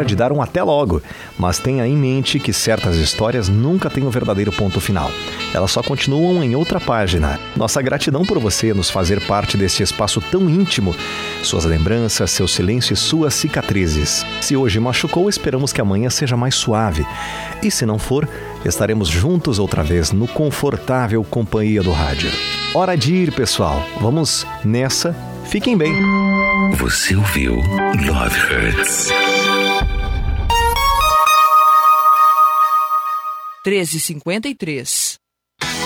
pode dar um até logo, mas tenha em mente que certas histórias nunca têm o verdadeiro ponto final. Elas só continuam em outra página. Nossa gratidão por você nos fazer parte deste espaço tão íntimo. Suas lembranças, seu silêncio e suas cicatrizes. Se hoje machucou, esperamos que amanhã seja mais suave. E se não for, estaremos juntos outra vez no confortável companhia do rádio. Hora de ir, pessoal. Vamos nessa. Fiquem bem. Você ouviu Love Hurts. 13h53.